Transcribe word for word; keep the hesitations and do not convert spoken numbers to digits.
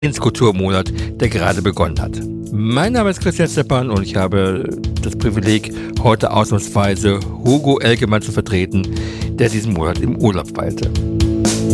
Kulturmonat, der gerade begonnen hat. Mein Name ist Christian Steppan und ich habe das Privileg, heute ausnahmsweise Hugo Elkemann zu vertreten, der diesen Monat im Urlaub weilte.